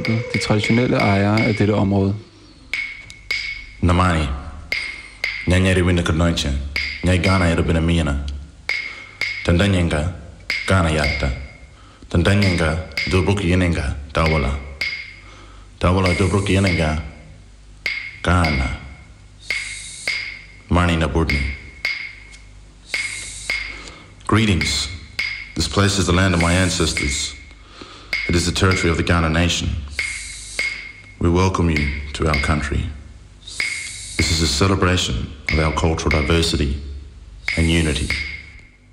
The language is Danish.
folket, de traditionelle ejere af dette område. Namani, nyanyeri winda kadnoiche, nyai Ghana yada bina miana. Tandanyenga, Ghana yatta. Tandanyenga, dobruki yenenga, tawala. Tawala dobruki yenenga, Ghana. Mani Naburdni. Greetings. This place is the land of my ancestors. It is the territory of the Ghana nation. We welcome you to our country. This is a celebration of our cultural diversity and unity.